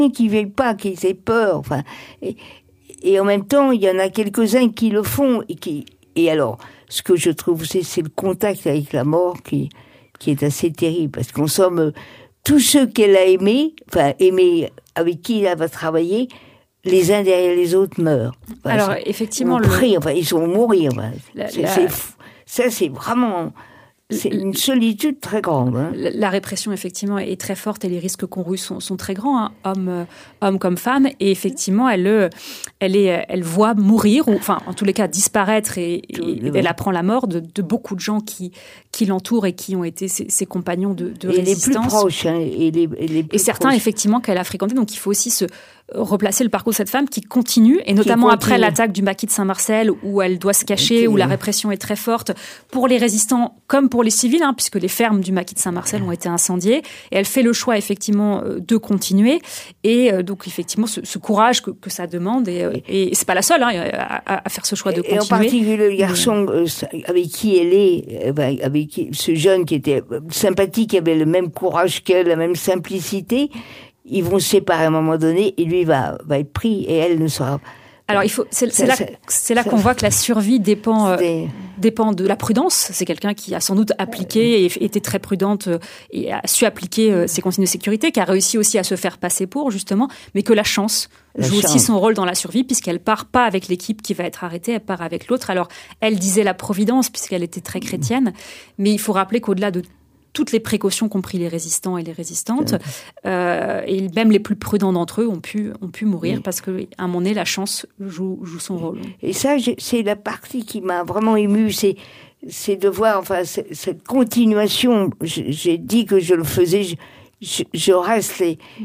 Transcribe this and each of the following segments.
qui ne veulent pas, qui aient peur. Enfin, et en même temps, il y en a quelques-uns qui le font. Et alors, ce que je trouve, c'est le contact avec la mort qui est assez terrible. Parce qu'en somme, tous ceux qu'elle a aimés, avec qui elle va travailler, les uns derrière les autres meurent. Enfin, alors, effectivement... ils vont mourir. C'est fou. Ça, c'est vraiment... C'est une solitude très grande. Hein. La répression, effectivement, est très forte et les risques concourus sont très grands, hein, hommes comme femmes. Et effectivement, elle voit mourir, ou enfin, en tous les cas, disparaître et elle apprend la mort de beaucoup de gens qui l'entourent et qui ont été ses compagnons de résistance. Et les plus proches. Hein, et certains, effectivement, qu'elle a fréquentés. Donc, il faut aussi se replacer le parcours de cette femme qui continue, et notamment après l'attaque du maquis de Saint-Marcel, où elle doit se cacher, où la répression est très forte, pour les résistants comme pour les civils, hein, puisque les fermes du maquis de Saint-Marcel ont été incendiées. Et elle fait le choix, effectivement, de continuer. Et donc, effectivement, ce courage que ça demande, et c'est pas la seule à faire ce choix de continuer. Et en particulier le garçon avec qui elle est, ce jeune qui était sympathique, qui avait le même courage qu'elle, la même simplicité, ils vont se séparer à un moment donné, et lui va être pris, et elle ne sera... Alors, c'est là qu'on voit que la survie dépend de la prudence. C'est quelqu'un qui a sans doute appliqué et été très prudente et a su appliquer ses consignes de sécurité, qui a réussi aussi à se faire passer pour, justement, mais que la chance joue aussi son rôle dans la survie, puisqu'elle part pas avec l'équipe qui va être arrêtée, elle part avec l'autre. Alors, elle disait la providence, puisqu'elle était très chrétienne, mais il faut rappeler qu'au-delà de toutes les précautions, compris les résistants et les résistantes, et même les plus prudents d'entre eux ont pu mourir, parce qu'à un moment donné, la chance joue son rôle. Et ça, c'est la partie qui m'a vraiment émue, c'est de voir, enfin, cette continuation. J'ai dit que je le faisais, je reste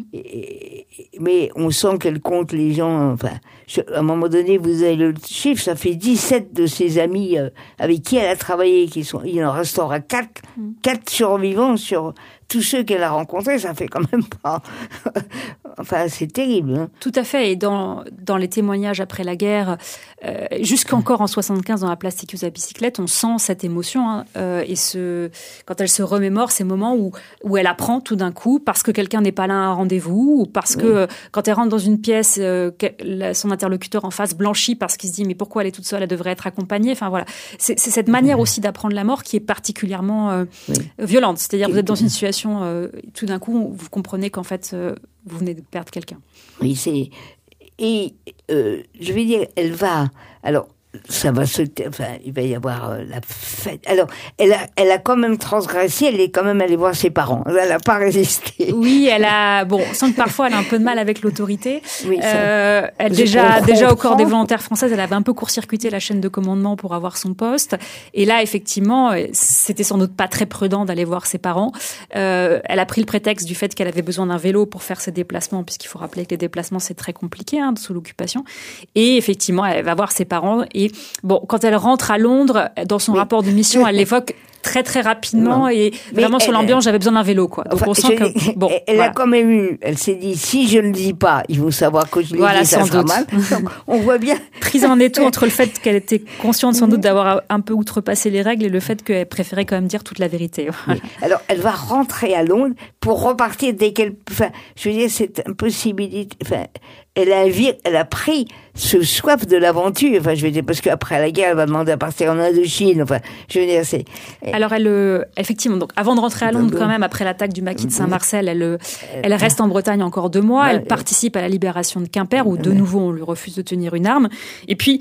mais on sent qu'elle compte les gens, enfin, à un moment donné, vous avez le chiffre, ça fait 17 de ses amis avec qui elle a travaillé, il en restera 4 survivants sur tous ceux qu'elle a rencontrés, ça fait quand même pas... Enfin, c'est terrible. Hein. Tout à fait. Et dans les témoignages après la guerre, jusqu'encore en 75, dans la place Sécuse à bicyclette, on sent cette émotion. Hein, quand elle se remémore ces moments où elle apprend tout d'un coup, parce que quelqu'un n'est pas là à un rendez-vous, ou parce que quand elle rentre dans une pièce, son interlocuteur en face blanchit parce qu'il se dit « mais pourquoi elle est toute seule, elle devrait être accompagnée ?» Enfin voilà, c'est cette manière aussi d'apprendre la mort qui est particulièrement violente. C'est-à-dire vous êtes dans une situation, tout d'un coup, vous comprenez qu'en fait, vous venez de perdre quelqu'un. Oui, je vais dire, elle va... Alors, il va y avoir la fête. Alors, elle a quand même transgressé, elle est quand même allée voir ses parents. Elle n'a pas résisté. Oui, sans que parfois elle a un peu de mal avec l'autorité. Oui, elle déjà au corps des volontaires françaises, elle avait un peu court-circuité la chaîne de commandement pour avoir son poste. Et là, effectivement, c'était sans doute pas très prudent d'aller voir ses parents. Elle a pris le prétexte du fait qu'elle avait besoin d'un vélo pour faire ses déplacements, puisqu'il faut rappeler que les déplacements, c'est très compliqué, sous l'occupation. Et effectivement, elle va voir ses parents. Et bon, quand elle rentre à Londres, dans son rapport de mission, elle l'évoque très très rapidement, et vraiment sur l'ambiance, j'avais besoin d'un vélo, quoi. Donc on sent que elle a quand même eu, elle s'est dit, si je ne le dis pas, ils vont savoir que je l'ai dit, ça sera mal. Donc, on voit bien. Prise en étau entre le fait qu'elle était consciente sans doute d'avoir un peu outrepassé les règles et le fait qu'elle préférait quand même dire toute la vérité. Voilà. Alors elle va rentrer à Londres pour repartir dès qu'elle, enfin, je veux dire, cette impossibilité, enfin, elle a pris ce soif de l'aventure, enfin, je veux dire, parce qu'après la guerre, elle va demander à partir en Indochine, enfin, je veux dire, c'est... Alors, effectivement, donc, avant de rentrer à Londres, quand même, après l'attaque du maquis de Saint-Marcel, elle reste en Bretagne encore 2 mois, elle participe à la libération de Quimper, où de nouveau, on lui refuse de tenir une arme, et puis,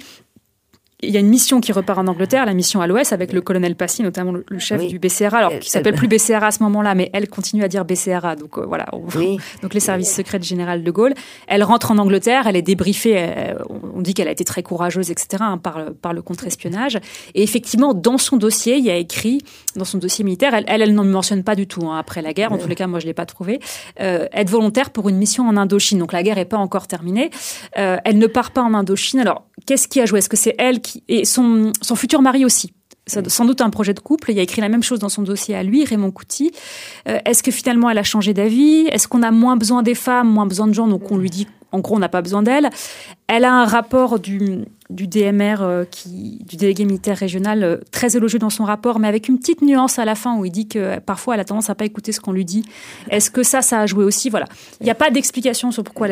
il y a une mission qui repart en Angleterre, la mission à l'Ouest, avec le colonel Passy, notamment le chef du BCRA, alors qui s'appelle plus BCRA à ce moment-là, mais elle continue à dire BCRA, donc voilà. Donc les services secrets du général de Gaulle. Elle rentre en Angleterre, elle est débriefée, on dit qu'elle a été très courageuse, etc., par le contre-espionnage. Et effectivement, dans son dossier, il y a écrit, dans son dossier militaire, elle n'en mentionne pas du tout, après la guerre, en tous les cas, moi je l'ai pas trouvé, être volontaire pour une mission en Indochine. Donc la guerre est pas encore terminée. Elle ne part pas en Indochine. Alors, qu'est-ce qui a joué? Est-ce que c'est elle et son futur mari aussi? C'est sans doute un projet de couple. Il a écrit la même chose dans son dossier à lui, Raymond Couty. Est-ce que finalement elle a changé d'avis? Est-ce qu'on a moins besoin des femmes, moins besoin de gens, donc on lui dit en gros on n'a pas besoin d'elle? Elle a un rapport du DMR, du délégué militaire régional, très élogieux dans son rapport, mais avec une petite nuance à la fin où il dit que parfois elle a tendance à pas écouter ce qu'on lui dit. Est-ce que ça a joué aussi? Voilà. Il n'y a pas d'explication sur pourquoi elle